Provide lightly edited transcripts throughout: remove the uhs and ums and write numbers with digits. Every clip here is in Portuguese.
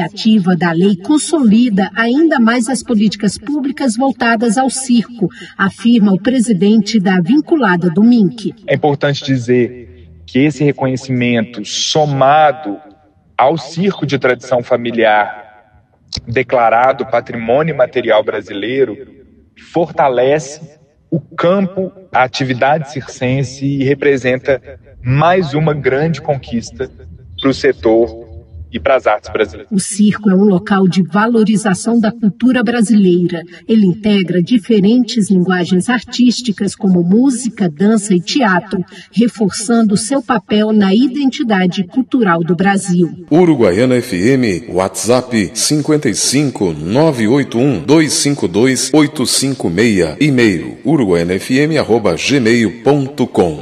iniciativa da lei consolida ainda mais as políticas públicas voltadas ao circo, afirma o presidente da vinculada do MINC. É importante dizer que esse reconhecimento, somado ao circo de tradição familiar declarado Patrimônio Imaterial Brasileiro, fortalece o campo, a atividade circense e representa mais uma grande conquista para o setor e para as artes brasileiras. O circo é um local de valorização da cultura brasileira. Ele integra diferentes linguagens artísticas como música, dança e teatro, reforçando seu papel na identidade cultural do Brasil. Uruguaiana FM, WhatsApp 55 981 252 856, e-mail uruguaianafm@gmail.com.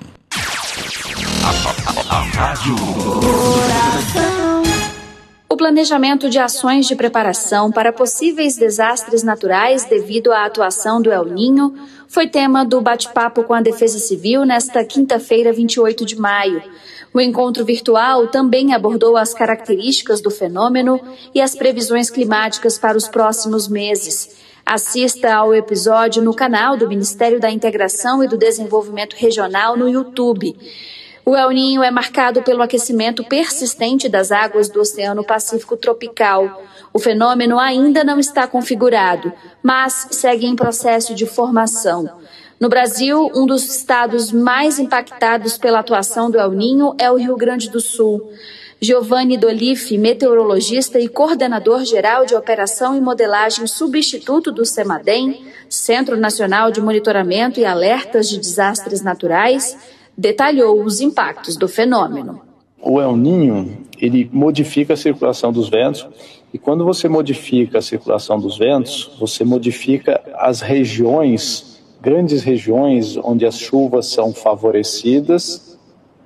O planejamento de ações de preparação para possíveis desastres naturais devido à atuação do El Niño foi tema do bate-papo com a Defesa Civil nesta quinta-feira, 28 de maio. O encontro virtual também abordou as características do fenômeno e as previsões climáticas para os próximos meses. Assista ao episódio no canal do Ministério da Integração e do Desenvolvimento Regional no YouTube. O El Niño é marcado pelo aquecimento persistente das águas do Oceano Pacífico tropical. O fenômeno ainda não está configurado, mas segue em processo de formação. No Brasil, um dos estados mais impactados pela atuação do El Niño é o Rio Grande do Sul. Giovanni Dolife, meteorologista e coordenador geral de operação e modelagem substituto do CEMADEM, Centro Nacional de Monitoramento e Alertas de Desastres Naturais, detalhou os impactos do fenômeno. O El Niño, ele modifica a circulação dos ventos, e quando você modifica a circulação dos ventos, você modifica as regiões, grandes regiões onde as chuvas são favorecidas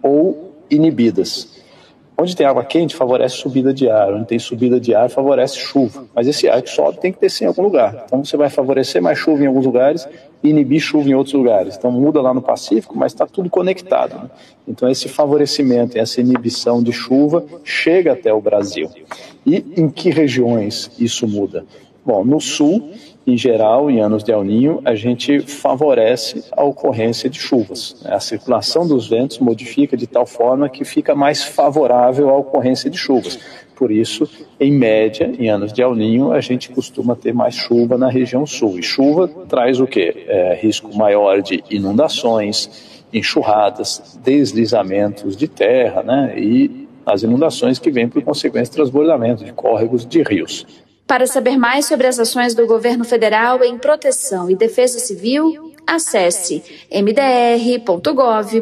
ou inibidas. Onde tem água quente, favorece subida de ar. Onde tem subida de ar, favorece chuva. Mas esse ar que sobe tem que descer em algum lugar. Então você vai favorecer mais chuva em alguns lugares e inibir chuva em outros lugares. Então muda lá no Pacífico, mas está tudo conectado, né? Então esse favorecimento, essa inibição de chuva chega até o Brasil. E em que regiões isso muda? Bom, no sul, em geral, em anos de El Niño, a gente favorece a ocorrência de chuvas. A circulação dos ventos modifica de tal forma que fica mais favorável à ocorrência de chuvas. Por isso, em média, em anos de El Niño, a gente costuma ter mais chuva na região sul. E chuva traz o quê? Risco maior de inundações, enxurradas, deslizamentos de terra, né? E as inundações que vêm por consequência de transbordamento de córregos de rios. Para saber mais sobre as ações do governo federal em proteção e defesa civil, acesse mdr.gov.br.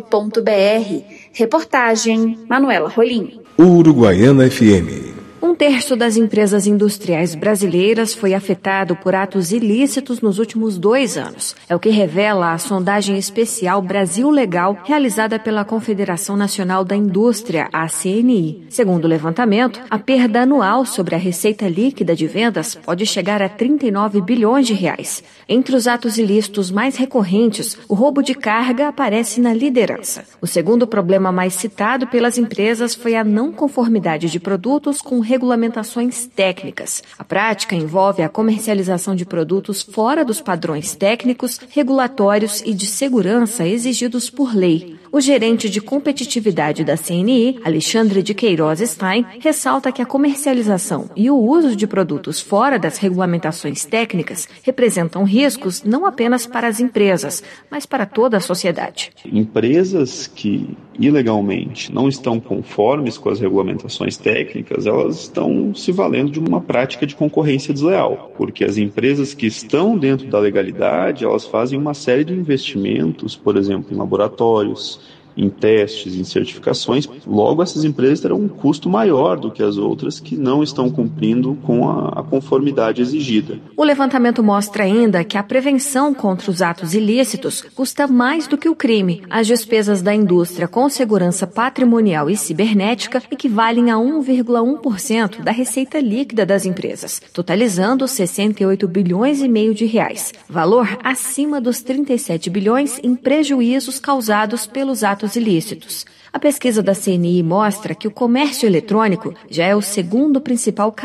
Reportagem Manuela Rolim. Uruguaiana FM. 1/3 das empresas industriais brasileiras foi afetado por atos ilícitos nos últimos 2 anos. É o que revela a sondagem especial Brasil Legal, realizada pela Confederação Nacional da Indústria, a CNI. Segundo o levantamento, a perda anual sobre a receita líquida de vendas pode chegar a 39 bilhões de reais. Entre os atos ilícitos mais recorrentes, o roubo de carga aparece na liderança. O segundo problema mais citado pelas empresas foi a não conformidade de produtos com regulamentações técnicas. A prática envolve a comercialização de produtos fora dos padrões técnicos, regulatórios e de segurança exigidos por lei. O gerente de competitividade da CNI, Alexandre de Queiroz Stein, ressalta que a comercialização e o uso de produtos fora das regulamentações técnicas representam riscos não apenas para as empresas, mas para toda a sociedade. Empresas que ilegalmente não estão conformes com as regulamentações técnicas, elas estão se valendo de uma prática de concorrência desleal, porque as empresas que estão dentro da legalidade, elas fazem uma série de investimentos, por exemplo, em laboratórios, em testes, em certificações. Logo, essas empresas terão um custo maior do que as outras que não estão cumprindo com a conformidade exigida. O levantamento mostra ainda que a prevenção contra os atos ilícitos custa mais do que o crime. As despesas da indústria com segurança patrimonial e cibernética equivalem a 1,1% da receita líquida das empresas, totalizando 68 bilhões e meio de reais, valor acima dos 37 bilhões em prejuízos causados pelos atos ilícitos. A pesquisa da CNI mostra que o comércio eletrônico já é o segundo principal